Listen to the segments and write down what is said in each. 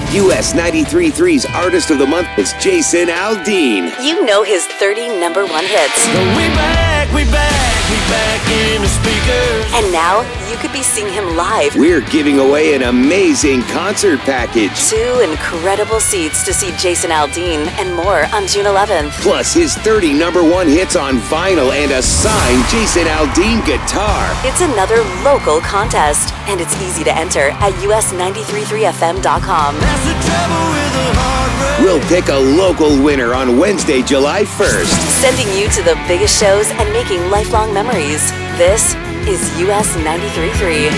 US 93.3's Artist of the Month is Jason Aldean. You know his 30 number one hits. We back in the speakers. And now you could be seeing him live. We're giving away an amazing concert package. 2 incredible seats to see Jason Aldean and more on June 11th. Plus his 30 number one hits on vinyl and a signed Jason Aldean guitar. It's another local contest, and it's easy to enter at us933fm.com. That's the trouble with the hard road. We'll pick a local winner on Wednesday, July 1st. Sending you to the biggest shows and making lifelong memories. This is US 93.3.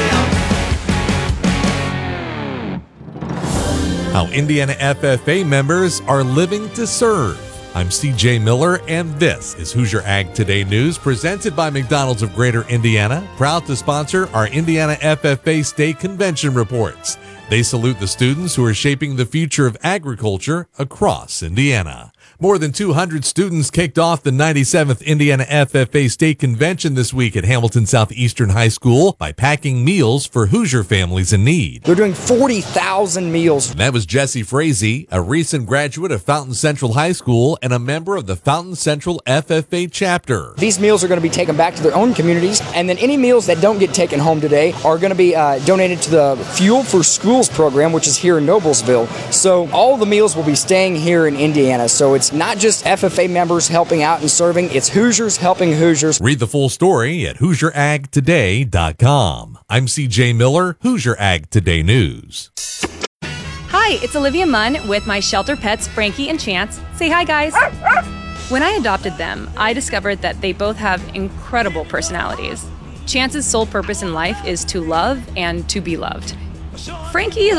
How Indiana FFA members are living to serve. I'm CJ Miller, and this is Hoosier Ag Today News, presented by McDonald's of Greater Indiana, proud to sponsor our Indiana FFA State Convention reports. They salute the students who are shaping the future of agriculture across Indiana. More than 200 students kicked off the 97th Indiana FFA State Convention this week at Hamilton Southeastern High School by packing meals for Hoosier families in need. They're doing 40,000 meals. That was Jesse Frazee, a recent graduate of Fountain Central High School and a member of the Fountain Central FFA chapter. These meals are going to be taken back to their own communities, and then any meals that don't get taken home today are going to be donated to the Fuel for Schools program, which is here in Noblesville. So all the meals will be staying here in Indiana. So it's not just FFA members helping out and serving, it's Hoosiers helping Hoosiers. Read the full story at HoosierAgToday.com. I'm CJ Miller, Hoosier Ag Today News. Hi, it's Olivia Munn with my shelter pets, Frankie and Chance. Say hi, guys. When I adopted them, I discovered that they both have incredible personalities. Chance's sole purpose in life is to love and to be loved. Frankie is